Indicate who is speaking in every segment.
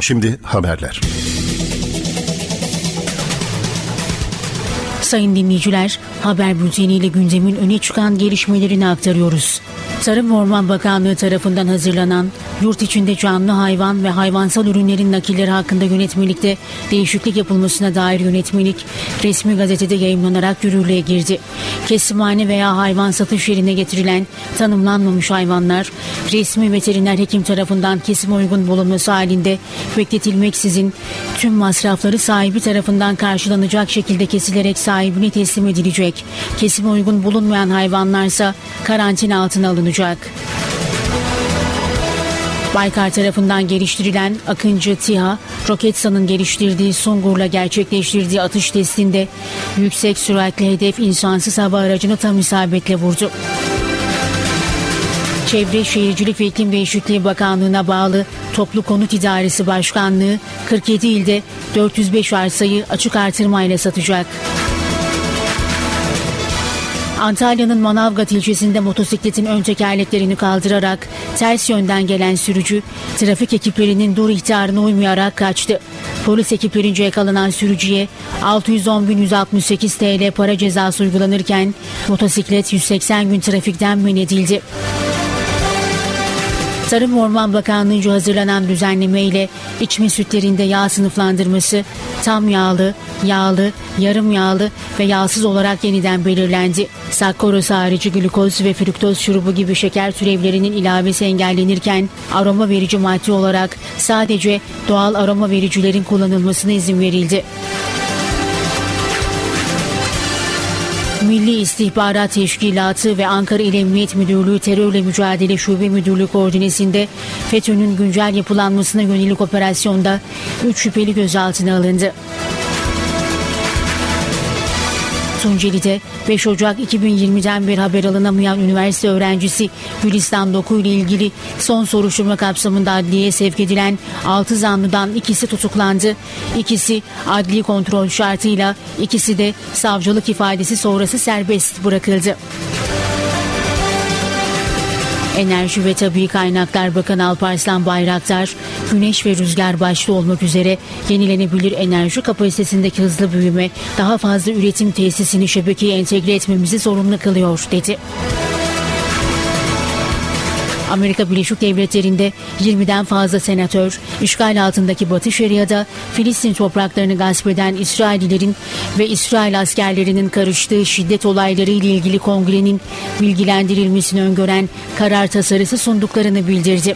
Speaker 1: Şimdi haberler.
Speaker 2: Sayın dinleyiciler, haber bülteniyle gündemin öne çıkan gelişmelerini aktarıyoruz. Tarım ve Orman Bakanlığı tarafından hazırlanan yurt içinde canlı hayvan ve hayvansal ürünlerin nakilleri hakkında yönetmelikte değişiklik yapılmasına dair yönetmelik resmi gazetede yayımlanarak yürürlüğe girdi. Kesimhane veya hayvan satış yerine getirilen tanımlanmamış hayvanlar resmi veteriner hekim tarafından kesime uygun bulunması halinde bekletilmeksizin tüm masrafları sahibi tarafından karşılanacak şekilde kesilerek sahibine teslim edilecek. Kesime uygun bulunmayan hayvanlarsa karantina altına alınacak. Baykar tarafından geliştirilen Akıncı TİHA, Roketsan'ın geliştirdiği Sungur'la gerçekleştirdiği atış testinde yüksek süratli hedef insansız hava aracını tam isabetle vurdu. Çevre, Şehircilik ve İklim Değişikliği Bakanlığı'na bağlı Toplu Konut İdaresi Başkanlığı 47 ilde 405 arsayı açık artırmayla satacak. Antalya'nın Manavgat ilçesinde motosikletin ön tekerleklerini kaldırarak ters yönden gelen sürücü trafik ekiplerinin dur ihtarına uymayarak kaçtı. Polis ekiplerince yakalanan sürücüye 610.168 TL para cezası uygulanırken motosiklet 180 gün trafikten men edildi. Tarım ve Orman Bakanlığı'nca hazırlanan düzenleme ile içme sütlerinde yağ sınıflandırması tam yağlı, yağlı, yarım yağlı ve yağsız olarak yeniden belirlendi. Sakkaroz harici glukoz ve fruktoz şurubu gibi şeker türevlerinin ilavesi engellenirken aroma verici madde olarak sadece doğal aroma vericilerin kullanılmasına izin verildi. Milli İstihbarat Teşkilatı ve Ankara İl Emniyet Müdürlüğü Terörle Mücadele Şube Müdürlüğü koordinesinde FETÖ'nün güncel yapılanmasına yönelik operasyonda 3 şüpheli gözaltına alındı. Tunceli'de 5 Ocak 2020'den beri haber alınamayan üniversite öğrencisi Gülistan Doku ile ilgili son soruşturma kapsamında adliyeye sevk edilen 6 zanlıdan ikisi tutuklandı. İkisi adli kontrol şartıyla, ikisi de savcılık ifadesi sonrası serbest bırakıldı. Enerji ve Tabii Kaynaklar Bakanı Alparslan Bayraktar, güneş ve rüzgar başta olmak üzere yenilenebilir enerji kapasitesindeki hızlı büyüme, daha fazla üretim tesisini şebekeye entegre etmemizi zorunlu kılıyor, dedi. Amerika Birleşik Devletleri'nde 20'den fazla senatör, işgal altındaki Batı Şeria'da Filistin topraklarını gasp eden İsraillilerin ve İsrail askerlerinin karıştığı şiddet olayları ile ilgili kongrenin bilgilendirilmesini öngören karar tasarısı sunduklarını bildirdi.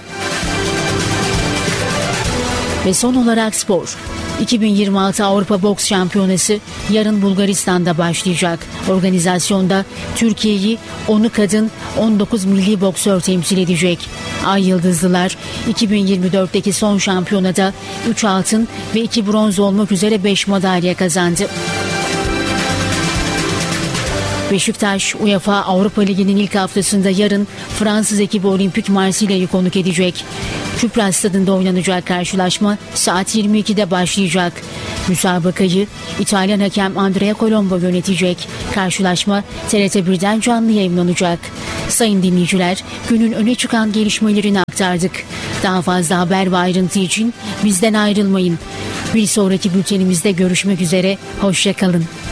Speaker 2: Ve son olarak spor. 2026 Avrupa Boks Şampiyonası yarın Bulgaristan'da başlayacak. Organizasyonda Türkiye'yi 10'u kadın 19 milli boksör temsil edecek. Ay Yıldızlılar 2024'teki son şampiyonada 3 altın ve 2 bronz olmak üzere 5 madalya kazandı. Beşiktaş, UEFA Avrupa Ligi'nin ilk haftasında yarın Fransız ekibi Olimpik Marsilya'yı konuk edecek. Tüpraş Stadı'nda oynanacak karşılaşma saat 22'de başlayacak. Müsabakayı İtalyan hakem Andrea Colombo yönetecek. Karşılaşma TRT1'den canlı yayınlanacak. Sayın dinleyiciler, günün öne çıkan gelişmelerini aktardık. Daha fazla haber ve ayrıntı için bizden ayrılmayın. Bir sonraki bültenimizde görüşmek üzere, hoşça kalın.